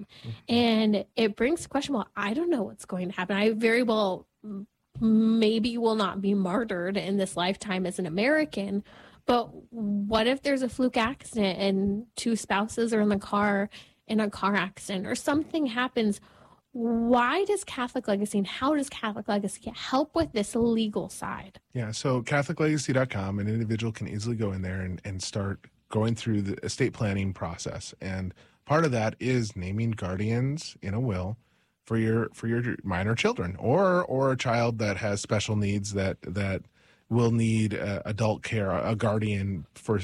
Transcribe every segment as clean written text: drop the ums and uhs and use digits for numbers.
And it brings the question, well, I don't know what's going to happen. I very well maybe will not be martyred in this lifetime as an American, but what if there's a fluke accident and two spouses are in the car in a car accident or something happens? Why does Catholic Legacy and how does Catholic Legacy help with this legal side? Yeah, so CatholicLegacy.com, an individual can easily go in there and start going through the estate planning process. And part of that is naming guardians in a will for your minor children or a child that has special needs that will need adult care, a guardian for,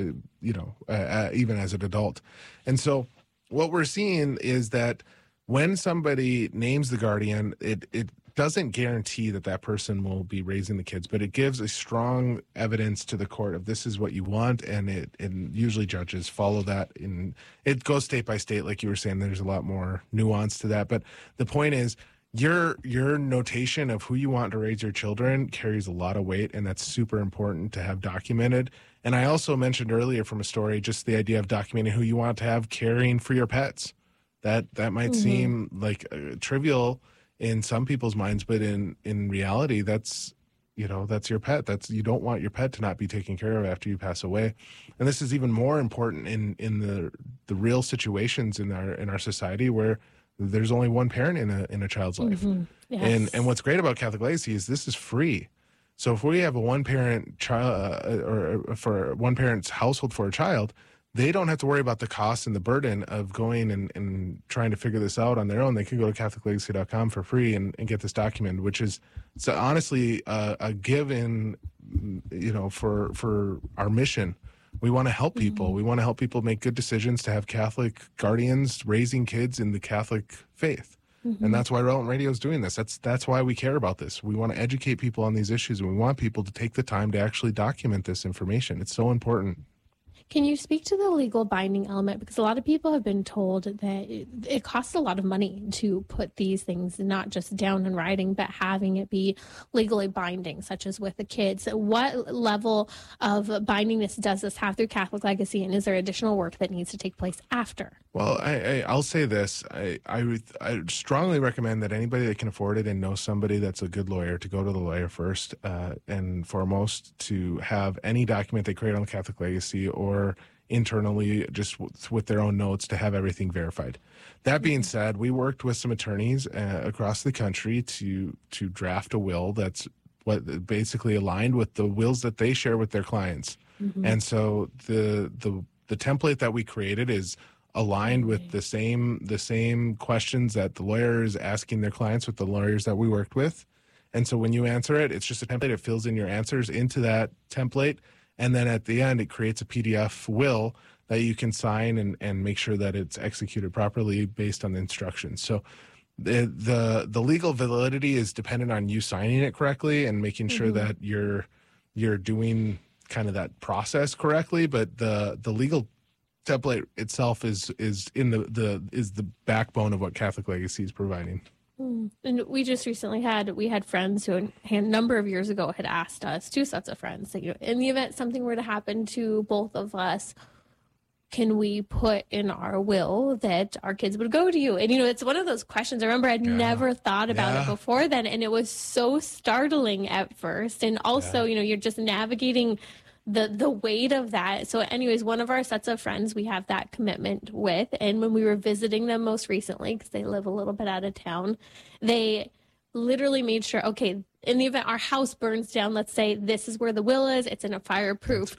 even as an adult. And so what we're seeing is that when somebody names the guardian, it doesn't guarantee that person will be raising the kids, but it gives a strong evidence to the court of this is what you want, and usually judges follow that. It goes state by state, like you were saying. There's a lot more nuance to that, but the point is your notation of who you want to raise your children carries a lot of weight, and that's super important to have documented. And I also mentioned earlier from a story just the idea of documenting who you want to have caring for your pets. That might seem like trivial in some people's minds, but in reality, that's your pet. You don't want your pet to not be taken care of after you pass away. And this is even more important in the real situations in our society where there's only one parent in a child's life. Yes. And what's great about Catholic Legacy is this is free. So if we have a one-parent child or for one parent's household for a child, they don't have to worry about the cost and the burden of going and trying to figure this out on their own. They can go to CatholicLegacy.com for free and get this documented, which is honestly a given, for our mission. We want to help people. We want to help people make good decisions to have Catholic guardians raising kids in the Catholic faith. And that's why Relevant Radio is doing this. That's why we care about this. We want to educate people on these issues, and we want people to take the time to actually document this information. It's so important. Can you speak to the legal binding element? Because a lot of people have been told that it costs a lot of money to put these things not just down in writing, but having it be legally binding, such as with the kids. What level of bindingness does this have through Catholic Legacy, and is there additional work that needs to take place after? Well, I'll say this. I strongly recommend that anybody that can afford it and knows somebody that's a good lawyer to go to the lawyer first and foremost to have any document they create on the Catholic Legacy or internally just with their own notes to have everything verified. That being said, we worked with some attorneys across the country to draft a will that's what basically aligned with the wills that they share with their clients. And so the template that we created is aligned with the same questions that the lawyer is asking their clients with the lawyers that we worked with. And so when you answer it, it's just a template. It fills in your answers into that template. And then at the end, it creates a PDF will that you can sign and make sure that it's executed properly based on the instructions. So the legal validity is dependent on you signing it correctly and making sure that you're doing kind of that process correctly. But the legal template itself is the backbone of what Catholic Legacy is providing. And we just recently had friends who a number of years ago had asked us, two sets of friends, that, in the event something were to happen to both of us, can we put in our will that our kids would go to you? And, it's one of those questions. I remember I'd never thought about it before then. And it was so startling at first. And also, you're just navigating the weight of that. So anyways, one of our sets of friends we have that commitment with, and when we were visiting them most recently, because they live a little bit out of town, they literally made sure, okay, in the event our house burns down, let's say this is where the will is, it's in a fireproof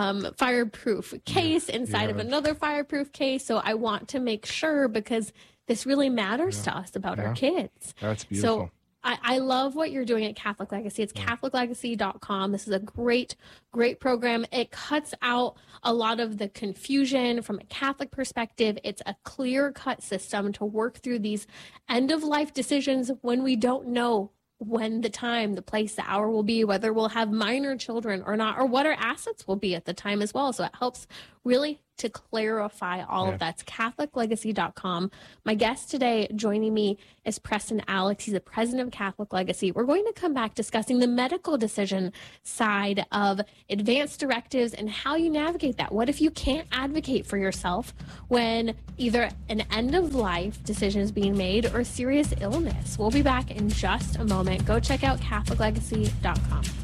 case inside of another fireproof case. So I want to make sure, because this really matters to us about our kids. That's beautiful. So I love what you're doing at Catholic Legacy. It's CatholicLegacy.com. This is a great program. It cuts out a lot of the confusion from a Catholic perspective. It's a clear-cut system to work through these end-of-life decisions when we don't know when the time, the place, the hour will be, whether we'll have minor children or not, or what our assets will be at the time as well. So it helps really to clarify all of that. It's CatholicLegacy.com. My guest today joining me is Preston Alex. He's the president of Catholic Legacy. We're going to come back discussing the medical decision side of advanced directives and how you navigate that. What if you can't advocate for yourself when either an end of life decision is being made or serious illness? We'll be back in just a moment. Go check out CatholicLegacy.com.